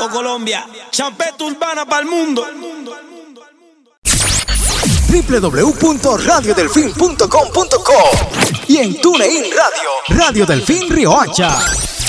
todo Colombia. Champeta Urbana para el mundo. www.radiodelfin.com.co y en TuneIn Radio, Radio Delfín Riohacha.